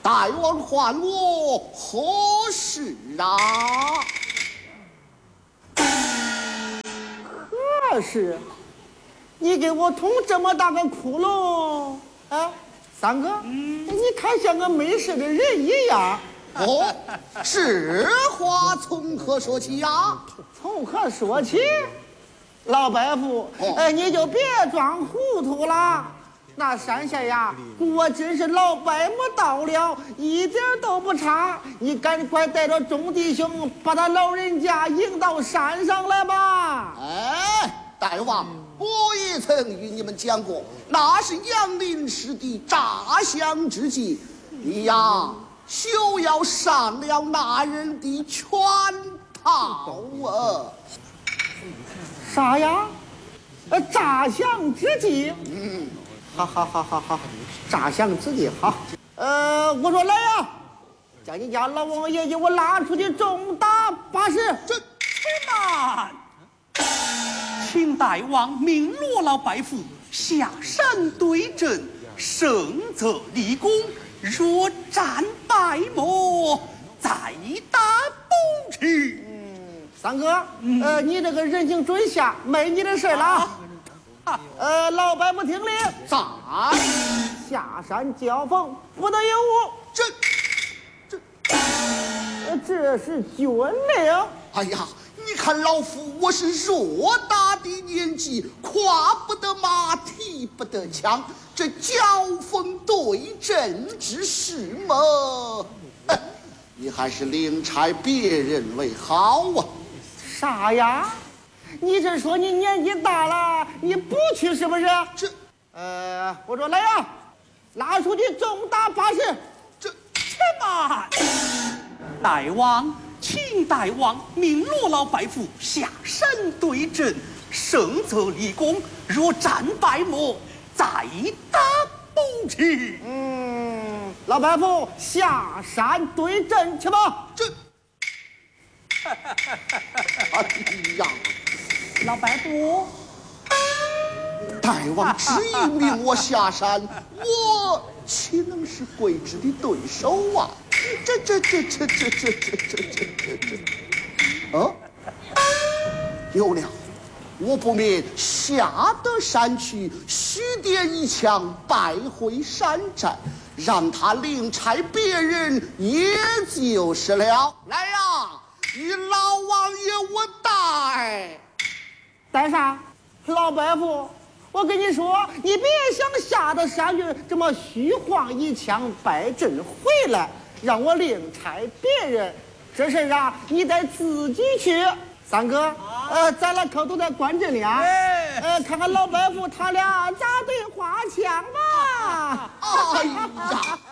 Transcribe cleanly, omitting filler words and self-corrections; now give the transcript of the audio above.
大王唤我何事啊？ 何事？你给我捅这么大个窟窿，啊，三哥，你看像个没事的人一样。 哦，这话从何说起呀？ 从何说起？老伯父，你就别装糊涂了。那山下呀，果真是老伯母到了，一点都不差。你赶快带着众弟兄，把他老人家迎到山上来吧。 哎，大王，我也曾与你们讲过，那是杨林师弟诈降之计，你呀，休要上了那人的圈套啊！ 啥呀？诈降之计？好，诈降之计好。我说来呀，将你家老王爷给我拉出去重打80。 这慢，请大王命罗老拜父下山对阵，胜则立功，若战败没，再打不去。 三哥，你这个人情准下，没你的事了啊。老伯不听令， 咋？ 下山交锋，不得有误。这是军令。 哎呀，你看老夫我是偌大的年纪，跨不得马，提不得枪，这交锋对阵之事嘛，你还是另差别人为好啊。 啥呀？你这说你年纪大了，你不去是不是？ 这， 我说来呀，拉出去重打80。 且慢，大王，请大王命罗老拜父下山对阵，胜则立功，若战败没，再打不去。 老伯父下山对阵去吧。 这，哎呀， 老伯父， 大王只一命我下山，我岂能是桂枝的对手啊？这，有了，我不免下得山去，虚点一枪，败回山寨，让他另差别人，也就是了。来呀，与老王爷我带。 带啥？老伯父，我跟你说，你别想下到山去这么虚晃一枪败阵回来，让我另差别人。这事啊，你得自己去。三哥，咱俩可都在关镇里啊。看看老伯父他俩咋对花枪吧。 哎呀！